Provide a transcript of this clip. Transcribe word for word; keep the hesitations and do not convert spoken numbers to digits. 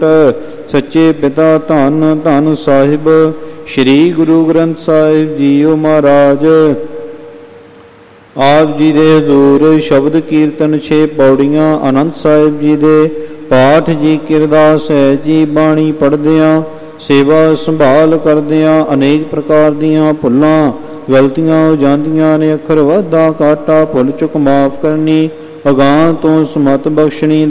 ਸੱਚੇ ਪਿਤਾ ਧੰਨ ਧੰਨ ਸਾਹਿਬ ਸ੍ਰੀ ਗੁਰੂ ਗ੍ਰੰਥ ਸਾਹਿਬ ਜੀਓ ਮਹਾਰਾਜ। ਆਪ ਜੀ ਦੇ ਹਜ਼ੂਰ ਸ਼ਬਦ ਕੀਰਤਨ ਛੇ ਪੌੜੀਆਂ। ਆਨੰਦ ਸਾਹਿਬ ਜੀ ਦੇ ਪਾਠ ਜੀ ਕਿਰਦਾਸ ਹੈ ਜੀ। ਬਾਣੀ ਪੜ੍ਹਦਿਆਂ ਸੇਵਾ ਸੰਭਾਲ ਕਰਦਿਆਂ ਅਨੇਕ ਪ੍ਰਕਾਰ ਦੀਆਂ ਭੁੱਲਾਂ ਗਲਤੀਆਂ ਹੋ ਜਾਂਦੀਆਂ ਨੇ। ਅੱਖਰ ਵਾਧਾ ਘਾਟਾ ਭੁੱਲ ਚੁੱਕ ਮਾਫ ਕਰਨੀ, ਅਗਾਂਹ ਤੋਂ ਸਮਤ ਬਖਸ਼ਣੀ,